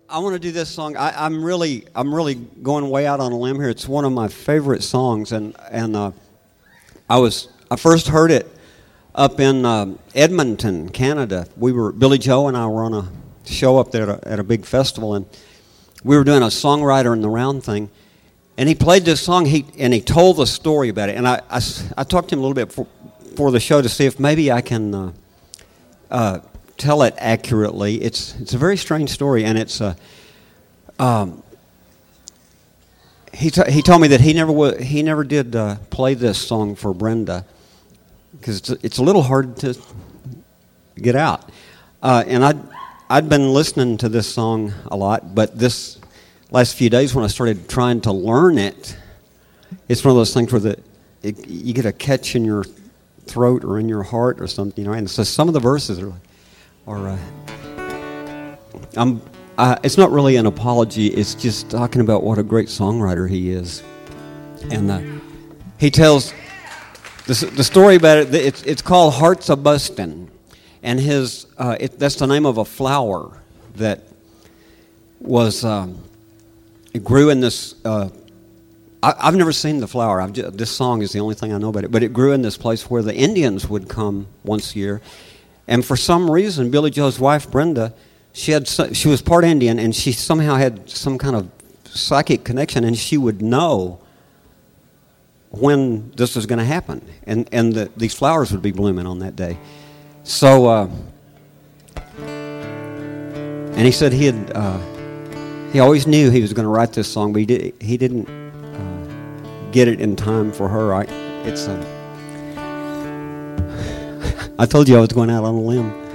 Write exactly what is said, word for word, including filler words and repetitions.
I want to do this song. I, I'm really, I'm really going way out on a limb here. It's one of my favorite songs, and and uh, I was, I first heard it up in um, Edmonton, Canada. We were Billy Joe and I were on a show up there at a, at a big festival, and we were doing a songwriter in the round thing, and he played this song. He and he told the story about it, and I, I, I talked to him a little bit for, for the show to see if maybe I can. Uh, uh, tell it accurately. It's it's a very strange story, and it's uh, um, he t- he told me that he never w- he never did uh, play this song for Brenda because it's it's a little hard to get out. Uh, and I'd I'd been listening to this song a lot, but this last few days when I started trying to learn it, it's one of those things where the it, you get a catch in your throat or in your heart or something, you know. And so some of the verses are. Or, uh, I'm, uh, it's not really an apology. It's just talking about what a great songwriter he is. And uh, he tells the, the story about it. It's, it's called Hearts a Bustin'. And his, uh, it, that's the name of a flower that was, um, it grew in this, uh, I, I've never seen the flower. I've just, this song is the only thing I know about it. But it grew in this place where the Indians would come once a year. And for some reason, Billy Joe's wife, Brenda, she had she was part Indian, and she somehow had some kind of psychic connection, and she would know when this was going to happen, and and the, these flowers would be blooming on that day. So, uh, and he said he had uh, he always knew he was going to write this song, but he did he didn't uh, get it in time for her. I, it's. Uh, I told you I was going out on a limb.